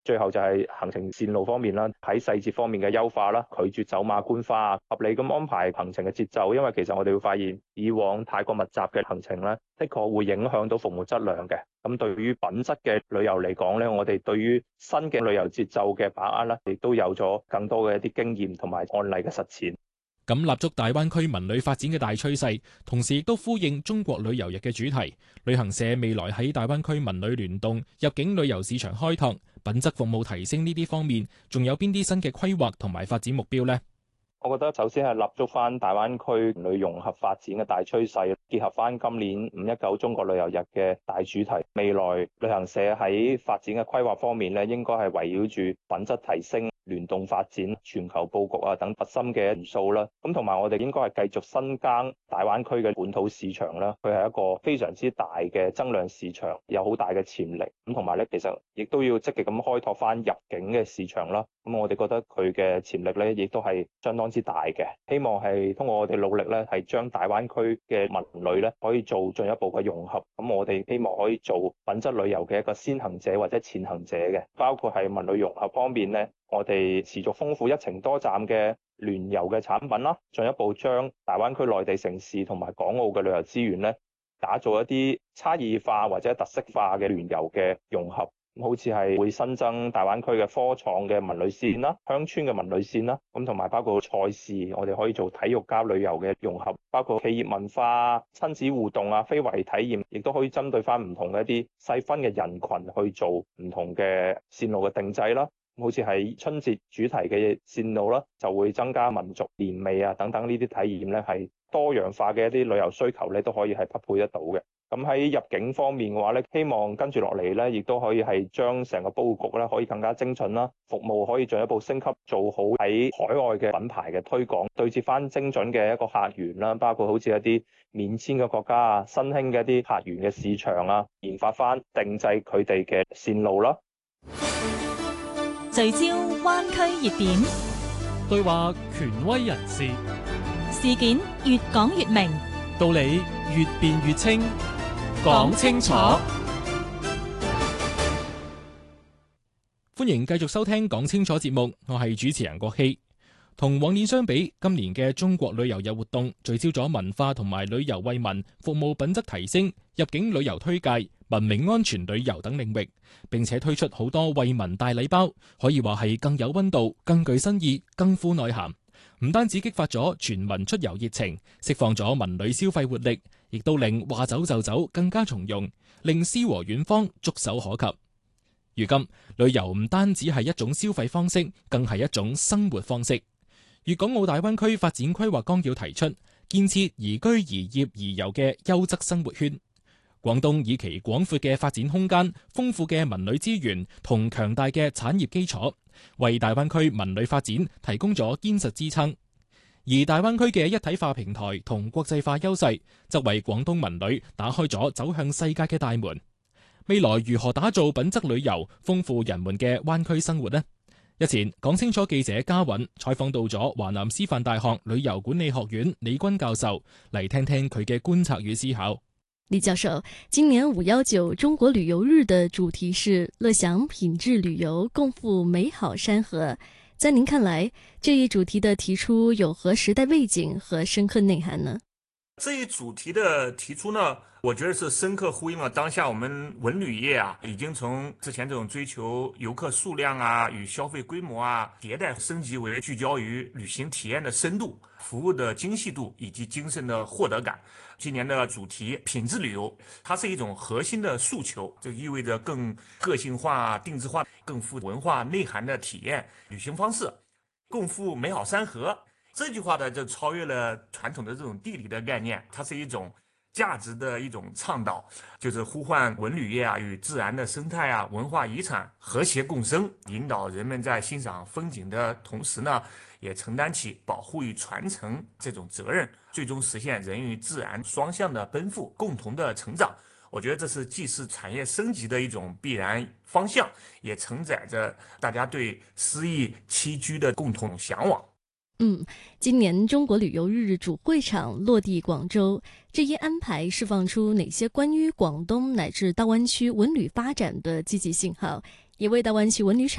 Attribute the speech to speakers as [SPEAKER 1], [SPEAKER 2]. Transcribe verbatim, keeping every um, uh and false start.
[SPEAKER 1] 最後就係行程線路方面啦，喺細節方面嘅優化啦，拒絕走馬觀花，合理咁安排行程嘅節奏。因為其實我哋會發現，以往太過密集嘅行程咧，的確會影響到服務質量嘅。咁對於品質嘅旅遊嚟講咧，我哋對於新嘅旅遊節奏嘅把握咧，亦都有咗更多嘅一啲經驗同埋案例嘅實踐。
[SPEAKER 2] 咁立足大灣區文旅發展嘅大趨勢，同時亦都呼應中國旅遊日嘅主題。旅行社未來喺大灣區文旅聯動、入境旅遊市場開拓、品質服務提升呢啲方面，仲有邊啲新嘅規劃同埋發展目標呢？
[SPEAKER 1] 我覺得首先係立足翻大灣區旅融合發展嘅大趨勢，結合翻今年五一九中國旅遊日嘅大主題。未來旅行社喺發展嘅規劃方面咧，應該係圍繞住品質提升、聯動發展、全球佈局啊等核心嘅元素啦。咁同埋我哋應該係繼續深耕大灣區嘅本土市場啦。佢係一個非常之大嘅增量市場，有好大嘅潛力。咁同埋咧，其實亦都要積極咁開拓翻入境嘅市場啦。咁我哋覺得佢嘅潛力咧，亦都係相當之大嘅。希望係通過我哋努力咧，係將大灣區嘅文旅咧可以做進一步嘅融合。咁我哋希望可以做品質旅遊嘅一個先行者或者前行者嘅，包括係文旅融合方面咧，我哋持續豐富一程多站嘅聯遊嘅產品啦，進一步將大灣區內地城市同埋港澳嘅旅遊資源咧，打造一啲差異化或者特色化嘅聯遊嘅融合。好似係會新增大灣區嘅科創嘅文旅線啦、鄉村嘅文旅線啦，咁同埋包括賽事，我哋可以做體育加旅遊嘅融合，包括企業文化、親子互動啊、非遺體驗，亦都可以針對翻唔同嘅一啲細分嘅人群去做唔同嘅線路嘅定製啦。好似係春節主題嘅線路啦，就會增加民族年味啊等等呢啲體驗咧，係多樣化嘅一啲旅遊需求咧，都可以係匹配得到嘅。咁喺入境方面嘅話咧，希望跟住落嚟咧，亦都可以係將成個佈局咧可以更加精準啦，服務可以進一步升級，做好喺海外嘅品牌嘅推廣，對接翻精準嘅一個客源啦，包括好似一啲免簽嘅國家啊、新興嘅一啲客源嘅市場啊，研發翻定製佢哋嘅線路啦。
[SPEAKER 3] 聚焦灣區熱點，
[SPEAKER 4] 對話權威人士，
[SPEAKER 3] 事件越講越明，
[SPEAKER 4] 道理越辯越清，講清楚。
[SPEAKER 2] 歡迎繼續收聽講清楚節目，我係主持人郭希。同往年相比，今年嘅中國旅遊日活動聚焦咗文化同埋旅遊惠民、服務品質提升、入境旅遊推介、文明安全旅遊等領域，並且推出好多惠民大禮包，可以話係更有溫度、更具新意、更富內涵。唔單止激發咗全民出遊熱情，釋放咗文旅消費活力，亦都令話走就走更加從容，令詩和遠方觸手可及。如今，旅遊唔單止係一種消費方式，更係一種生活方式。粵港澳大灣區發展規劃綱要提出，建設宜居宜業宜遊嘅優質生活圈。廣東以其廣闊嘅發展空間、豐富嘅文旅資源同強大嘅產業基礎，為大灣區文旅發展提供咗堅實支撐。而大灣區嘅一體化平台同國際化優勢，則為廣東文旅打開咗走向世界嘅大門。未來如何打造品質旅遊，豐富人們嘅灣區生活呢？日前，講清楚記者嘉韻採訪到咗華南師範大學旅遊管理學院李軍教授，嚟聽聽佢嘅觀察與思考。
[SPEAKER 5] 李教授，今年五一九中國旅遊日的主題是樂享品質旅遊，共赴美好山河。在您看來，這一主題的提出有何時代背景和深刻內涵呢？
[SPEAKER 6] 這一主題的提出呢，我覺得是深刻呼應了當下我們文旅業啊，已經從之前這種追求遊客數量啊與消費規模啊迭代升級為聚焦於旅行體驗的深度、服務的精細度以及精神的獲得感。今年的主題品質旅遊，它是一種核心的訴求，這意味着更個性化、定制化、更富文化內涵的體驗旅行方式，共赴美好山河。這句話呢，就超越了傳統的這種地理的概念，它是一種價值的一種倡導，就是呼喚文旅業啊與自然的生態啊、文化遺產和諧共生，引導人們在欣賞風景的同時呢，也承擔起保護與傳承這種責任，最終實現人與自然雙向的奔赴，共同的成長。我覺得這是既是產業升級的一種必然方向，也承載着大家對詩意棲居的共同向往。
[SPEAKER 5] 嗯，今年中國旅遊日主會場落地廣州，這一安排釋放出哪些關於廣東乃至大灣區文旅發展的積極信號？ 也为大湾区文旅产